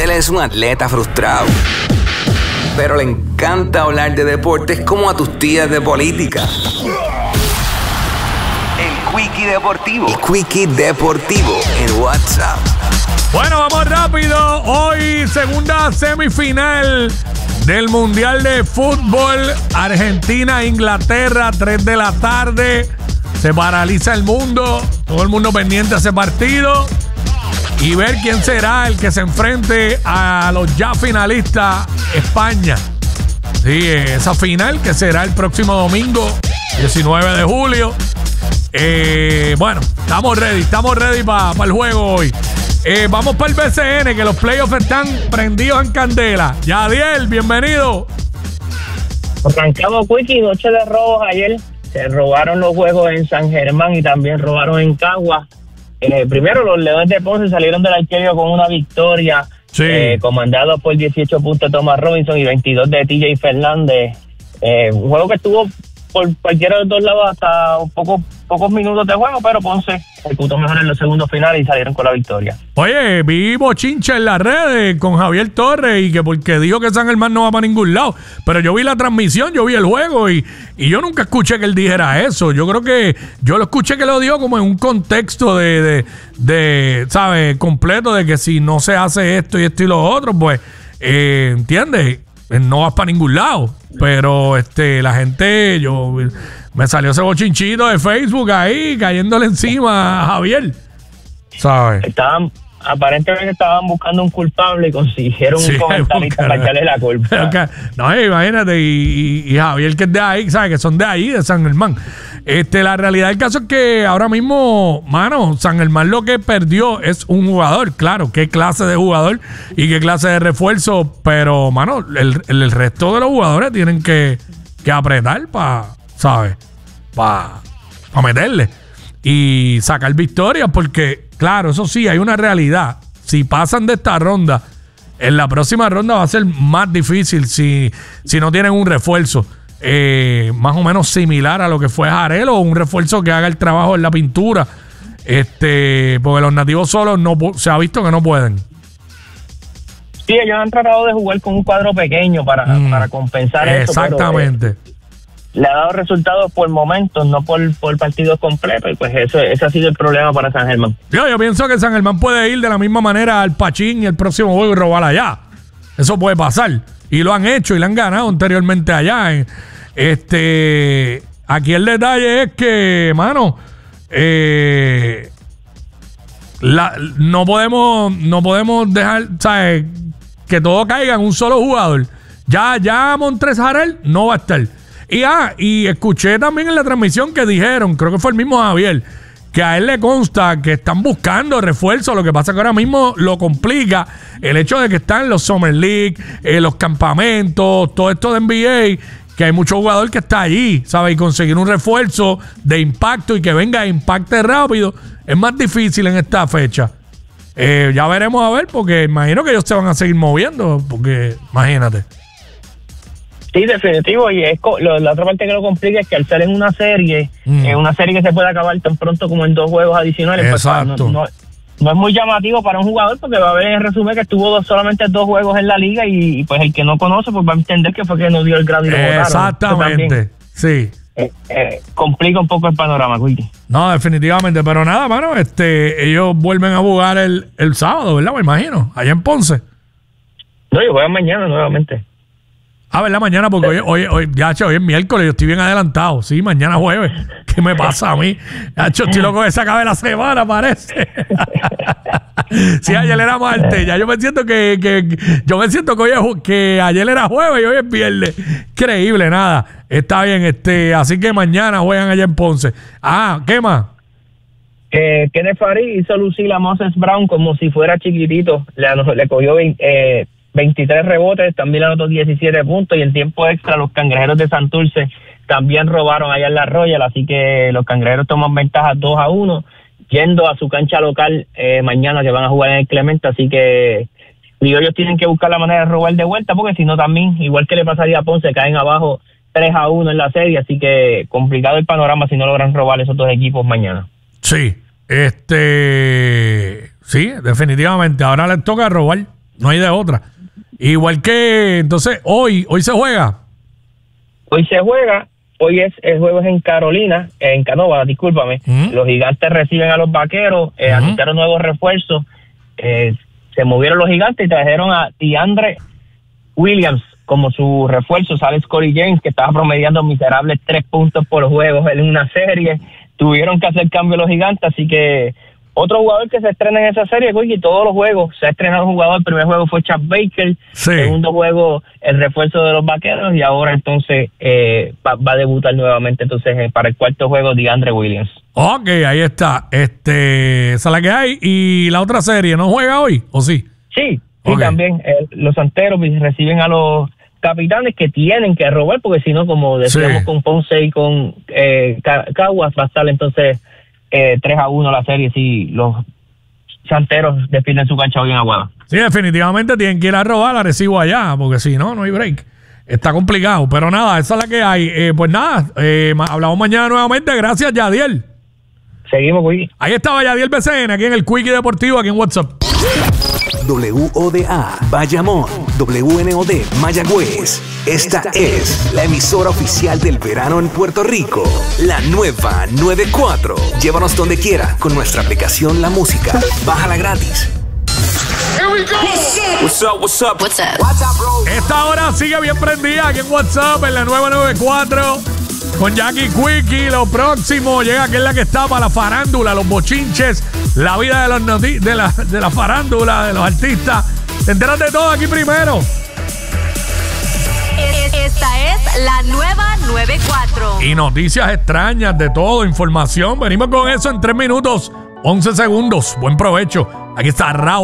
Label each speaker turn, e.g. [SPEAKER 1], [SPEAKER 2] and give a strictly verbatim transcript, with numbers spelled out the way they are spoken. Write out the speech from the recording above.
[SPEAKER 1] Él es un atleta frustrado, pero le encanta hablar de deportes como a tus tías de política. El Quickie Deportivo. El Quickie Deportivo en WhatsApp.
[SPEAKER 2] Bueno, vamos rápido. Hoy segunda semifinal del Mundial de Fútbol. Argentina-Inglaterra, tres de la tarde. Se paraliza el mundo. Todo el mundo pendiente a ese partido. Y ver quién será el que se enfrente a los ya finalistas España. Sí, esa final que será el próximo domingo, diecinueve de julio. Eh, bueno, estamos ready, estamos ready para pa el juego hoy. Eh, vamos para el B C N, que los playoffs están prendidos en candela. Yadiel, bienvenido.
[SPEAKER 3] Arrancamos Quickie, noche de robos ayer. Se robaron los juegos en San Germán y también robaron en Cagua. Eh, primero, los Leones de Ponce salieron del arquero con una victoria, sí. eh, comandado por dieciocho puntos de Thomas Robinson y veintidós de T J Fernández. Eh, un juego que estuvo por cualquiera de los dos lados hasta un poco, pocos minutos de juego, pero Ponce ejecutó mejor en los segundos finales y salieron con la victoria.
[SPEAKER 2] Oye, vi bochincha en las redes con Javier Torres y que porque dijo que San Germán no va para ningún lado, pero yo vi la transmisión, yo vi el juego y, y yo nunca escuché que él dijera eso. Yo creo que yo lo escuché que lo dijo como en un contexto de, de, de ¿sabes? Completo de que si no se hace esto y esto y lo otro, pues, eh, ¿entiendes? No vas para ningún lado. Pero este la gente, yo me salió ese bochinchito de Facebook ahí, cayéndole encima a Javier, ¿sabes?
[SPEAKER 3] Estaban, aparentemente estaban buscando un culpable y consiguieron sí, un comentarista para echarle la culpa.
[SPEAKER 2] Okay. No, imagínate, y, y, y Javier que es de ahí, ¿sabes? Que son de ahí, de San Germán. Este, la realidad del caso es que ahora mismo, mano, San Germán lo que perdió es un jugador, claro, qué clase de jugador y qué clase de refuerzo, pero, mano, el, el, el resto de los jugadores tienen que, que apretar para, ¿sabes? Para pa meterle y sacar victorias, porque, claro, eso sí, hay una realidad. Si pasan de esta ronda, en la próxima ronda va a ser más difícil si, si no tienen un refuerzo. Eh, más o menos similar a lo que fue Jarel o un refuerzo que haga el trabajo en la pintura, este, porque los nativos solos no se ha visto que no pueden.
[SPEAKER 3] Sí, ellos han tratado de jugar con un cuadro pequeño para, mm, para compensar eso.
[SPEAKER 2] Exactamente.
[SPEAKER 3] Pero, eh, le ha dado resultados por momentos, no por, por partidos completos, y pues eso, ese ha sido el problema para San Germán.
[SPEAKER 2] Yo, yo pienso que San Germán puede ir de la misma manera al Pachín y el próximo juego y robar allá. Eso puede pasar. Y lo han hecho y le han ganado anteriormente allá. Este, aquí el detalle es que, mano, eh, la, no podemos, no podemos dejar, ¿sabes? Que todo caiga en un solo jugador. Ya, ya Montrez Harrell no va a estar. Y ah, y escuché también en la transmisión que dijeron, creo que fue el mismo Javier, que a él le consta que están buscando refuerzos. Lo que pasa es que ahora mismo lo complica el hecho de que están los Summer League, eh, los campamentos, todo esto de N B A, que hay mucho jugador que está allí, ¿sabes? Y conseguir un refuerzo de impacto y que venga e impacte rápido es más difícil en esta fecha. Eh, ya veremos a ver, porque imagino que ellos se van a seguir moviendo, porque imagínate.
[SPEAKER 3] Sí, definitivo, y es lo, la otra parte que lo complica es que al ser en una serie, mm. en una serie que se puede acabar tan pronto como en dos juegos adicionales,
[SPEAKER 2] exacto.
[SPEAKER 3] Pues, no, no, no es muy llamativo para un jugador, porque va a ver en resumen que estuvo dos, solamente dos juegos en la liga y, y pues el que no conoce pues va a entender que fue que no dio el grado y lo votaron.
[SPEAKER 2] Exactamente, sí.
[SPEAKER 3] Eh, eh, complica un poco el panorama, Quickie.
[SPEAKER 2] No, definitivamente, pero nada, mano, este, ellos vuelven a jugar el, el sábado, ¿verdad? Me imagino, allá en Ponce.
[SPEAKER 3] No, ellos juegan mañana nuevamente.
[SPEAKER 2] Ah, ¿verdad? Mañana, porque hoy, hoy, hoy, ya, che, hoy es miércoles, yo estoy bien adelantado. Sí, mañana jueves. ¿Qué me pasa a mí? Ya, che, estoy loco que se acabe la semana, parece. Sí, ayer era martes. Ya yo me siento que, que, que yo me siento que, hoy es, que ayer era jueves y hoy es viernes. Increíble, nada. Está bien, este, así que mañana juegan allá en Ponce. Ah, ¿qué más?
[SPEAKER 3] Eh, Kenneth Farid hizo lucir a Moses Brown como si fuera chiquitito. Le, le cogió eh, veintitrés rebotes, también anotó diecisiete puntos, y en tiempo extra los Cangrejeros de Santurce también robaron allá en la Royal, así que los Cangrejeros toman ventaja dos a uno, yendo a su cancha local eh, mañana, que van a jugar en el Clemente, así que ellos tienen que buscar la manera de robar de vuelta, porque si no también, igual que le pasaría a Ponce, caen abajo tres a uno en la serie, así que complicado el panorama si no logran robar esos dos equipos mañana.
[SPEAKER 2] Sí, este, sí, definitivamente, ahora les toca robar. No hay de otra. Igual que, entonces, hoy, hoy se juega.
[SPEAKER 3] Hoy se juega, hoy es el juego es en Carolina, en Canova, discúlpame. Uh-huh. Los Gigantes reciben a los Vaqueros, eh, uh-huh. anunciaron nuevos refuerzos. Eh, se movieron los Gigantes y trajeron a DeAndre Williams como su refuerzo. Sale Scottie James, que estaba promediando miserables tres puntos por juego en una serie. Tuvieron que hacer cambio los Gigantes, así que otro jugador que se estrena en esa serie, y todos los juegos se ha estrenado un jugador. El primer juego fue Chad Baker, sí. Segundo juego el refuerzo de los Vaqueros, y ahora entonces eh, va, va a debutar nuevamente entonces eh, para el cuarto juego DeAndre Williams.
[SPEAKER 2] Ok, ahí está. Este, esa es la que hay. ¿Y la otra serie no juega hoy o sí?
[SPEAKER 3] Sí, sí, okay. También eh, los Santeros reciben a los Capitanes, que tienen que robar, porque si no, como decíamos sí. con Ponce y con eh, Caguas, va a estar entonces eh, tres a uno la serie si los Santeros defienden su cancha hoy en Aguada.
[SPEAKER 2] Sí, definitivamente tienen que ir a robar a Arecibo allá, porque si no, no hay break. Está complicado, pero nada, esa es la que hay. Eh, pues nada, eh, hablamos mañana nuevamente. Gracias, Yadiel.
[SPEAKER 3] Seguimos, Quickie.
[SPEAKER 2] Ahí estaba Yadiel B C N, aquí en el Quickie Deportivo, aquí en WhatsApp.
[SPEAKER 1] W O D A Bayamón, W N O D Mayagüez. Esta es la emisora oficial del verano en Puerto Rico. La nueva noventa y cuatro. Llévanos donde quiera con nuestra aplicación La Música. Bájala gratis.
[SPEAKER 4] Here we go. What's up, what's up?
[SPEAKER 5] What's up?
[SPEAKER 4] What's up, bro?
[SPEAKER 2] Esta hora sigue bien prendida aquí en WhatsApp, en la nueva noventa y cuatro. Con Jackie Quickie. Lo próximo llega que es la que está para la farándula, los bochinches, la vida de, los noti- de, la, de la farándula, de los artistas. Te enteras de todo aquí primero.
[SPEAKER 5] Esta es la nueva noventa y cuatro.
[SPEAKER 2] Y noticias extrañas, de todo, información. Venimos con eso en tres minutos, once segundos. Buen provecho. Aquí está Raúl.